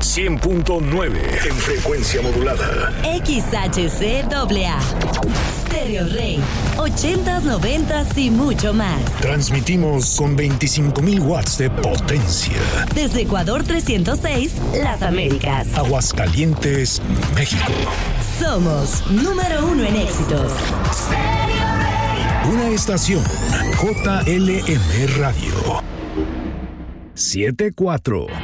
100.9 en frecuencia modulada. XHCAA. Stereo Rey. 80s, 90s y mucho más. Transmitimos con 25,000 watts de potencia. Desde Ecuador 306, Las Américas. Aguascalientes, México. Somos número 1 en éxitos. Una estación JLM Radio. 74.